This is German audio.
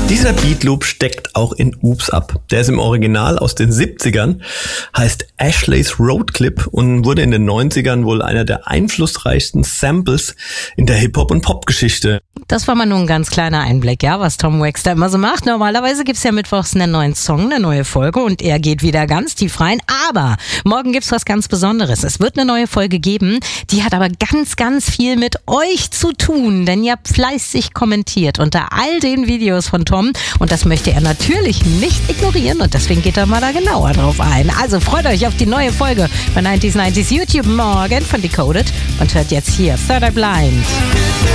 Dieser Beatloop steckt auch in Oops Up. Der ist im Original aus den 70ern, heißt Ashley's Road Clip und wurde in den 90ern wohl einer der einflussreichsten Samples in der Hip-Hop- und Pop-Geschichte. Das war mal nur ein ganz kleiner Einblick, ja, was Tom Wax da immer so macht. Normalerweise gibt's ja mittwochs einen neuen Song, eine neue Folge und er geht wieder ganz tief rein. Aber morgen gibt's was ganz Besonderes. Es wird eine neue Folge geben, die hat aber ganz, ganz viel mit euch zu tun, denn ihr habt fleißig kommentiert unter all den Videos von Tom und das möchte er natürlich nicht ignorieren und deswegen geht er mal da genauer drauf ein. Also freut euch auf die neue Folge bei 90s YouTube morgen von Decoded und hört jetzt hier Third Eye Blind.